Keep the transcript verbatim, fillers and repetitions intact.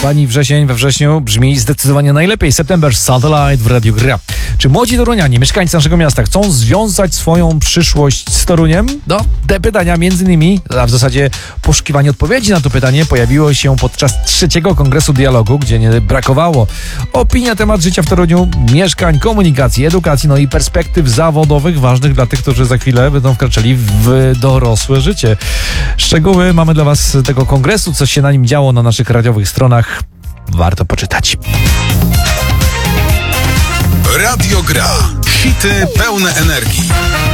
Pani wrzesień we wrześniu brzmi zdecydowanie najlepiej. September Satellite w Radiu Gra. Czy młodzi torunianie, mieszkańcy naszego miasta chcą związać swoją przyszłość z Toruniem? No, te pytania między innymi, a w zasadzie poszukiwanie odpowiedzi na to pytanie pojawiło się podczas trzeciego Kongresu Dialogu, gdzie nie brakowało opinii na temat życia w Toruniu, mieszkań, komunikacji, edukacji, no i perspektyw zawodowych ważnych dla tych, którzy za chwilę będą wkraczali w dorosłe życie. Szczegóły mamy dla Was z tego kongresu, co się na nim działo na naszych radiowych stronach. Warto poczytać. Radio Gra. Hity pełne energii.